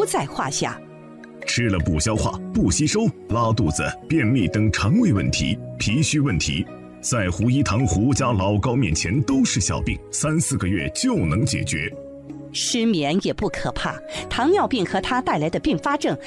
不在话下。 吃了不消化、不吸收、拉肚子、便秘等肠胃问题、脾虚问题，在胡一堂胡家老高面前都是小病，3-4个月就能解决。 失眠也不可怕，糖尿病和它带来的并发症